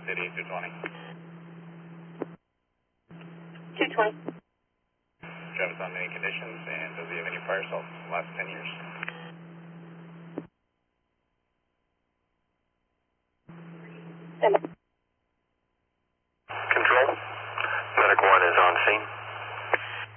City 220. 220. Travis on any conditions, and does he have any prior assaults in the last 10 years? Control. Medic 1 is on scene.